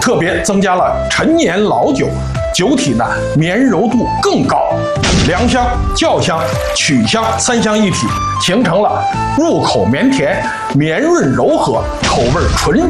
特别增加了陈年老酒，酒体呢绵柔度更高，良香、酵香、曲香三香一体，形成了入口绵甜、绵润柔和，口味纯